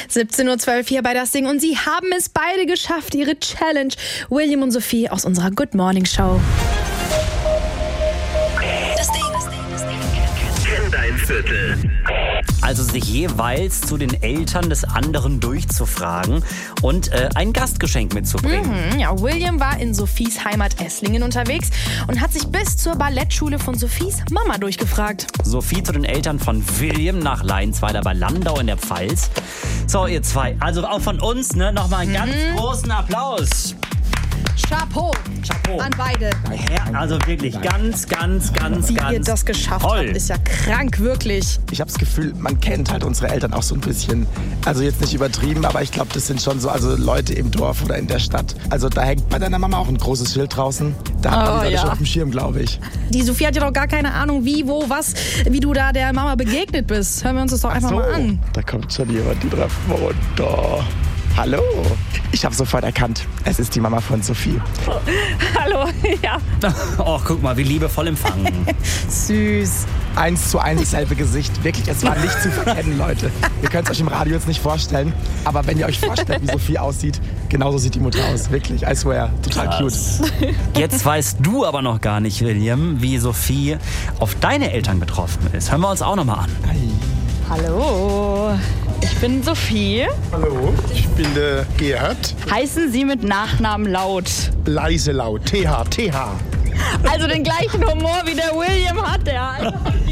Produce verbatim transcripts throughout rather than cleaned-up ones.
siebzehn Uhr zwölf hier bei Das Ding und sie haben es beide geschafft, ihre Challenge. William und Sophie aus unserer Good Morning Show. Das Ding, das Ding, das Ding. Kenn dein Viertel. Also sich jeweils zu den Eltern des anderen durchzufragen und äh, ein Gastgeschenk mitzubringen. Mhm, ja, William war in Sophies Heimat Esslingen unterwegs und hat sich bis zur Ballettschule von Sophies Mama durchgefragt. Sophie zu den Eltern von William nach Leinsweiler bei Landau in der Pfalz. So, ihr zwei, also auch von uns, ne, nochmal einen ganz Mhm. großen Applaus. Chapeau. Chapeau. An beide. Ja, also wirklich ganz, ganz, ganz, Wie ganz ihr das geschafft toll. habt, ist ja krank, wirklich. Ich habe das Gefühl, man kennt halt unsere Eltern auch so ein bisschen. Also jetzt nicht übertrieben, aber ich glaube, das sind schon so also Leute im Dorf oder in der Stadt. Also da hängt bei deiner Mama auch ein großes Schild draußen. Da hat man Oh, die ja. schon auf dem Schirm, glaube ich. Die Sophie hat ja doch gar keine Ahnung, wie, wo, was, wie du da der Mama begegnet bist. Hören wir uns das doch einfach so, mal an. da kommt schon jemand die Treppen runter. Hallo. Ich habe sofort erkannt, es ist die Mama von Sophie. Hallo, ja. Oh, guck mal, wie liebevoll empfangen. Süß. Eins zu eins dasselbe Gesicht. Wirklich, es war nicht zu verkennen, Leute. Ihr könnt es euch im Radio jetzt nicht vorstellen. Aber wenn ihr euch vorstellt, wie Sophie aussieht, genauso sieht die Mutter aus. Wirklich, I swear. Total Krass. cute. Jetzt weißt du aber noch gar nicht, William, wie Sophie auf deine Eltern getroffen ist. Hören wir uns auch noch mal an. Hallo, ich bin Sophie. Hallo, ich bin der Gerhard. Heißen Sie mit Nachnamen Laut? Leise laut. T H, T H. Also den gleichen Humor wie der William hat, der.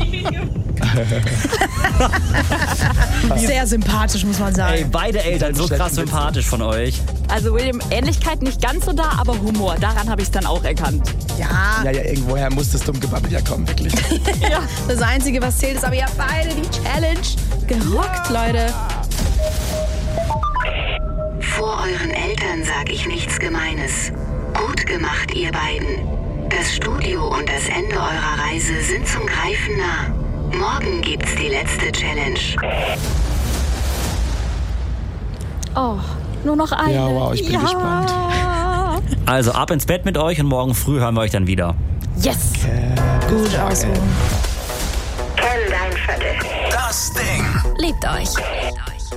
Sehr sympathisch, muss man sagen. Ey, beide Eltern so krass sympathisch von euch. Also William, Ähnlichkeit nicht ganz so da, aber Humor, daran habe ich es dann auch erkannt. Ja, Ja, ja, irgendwoher muss das Dummgebabbel ja kommen, wirklich. ja, das Einzige, was zählt, ist aber ihr beide die Challenge gerockt, Leute. Vor euren Eltern sag ich nichts Gemeines. Gut gemacht, ihr beiden. Das Studio und das Ende eurer Reise sind zum Greifen nah. Morgen gibt's die letzte Challenge. Oh, nur noch eine. Ja, wow, ich bin ja. gespannt. Also ab ins Bett mit euch und morgen früh hören wir euch dann wieder. Yes. Gut ausruhen. Kenn dein Viertel. Das Ding. Liebt euch.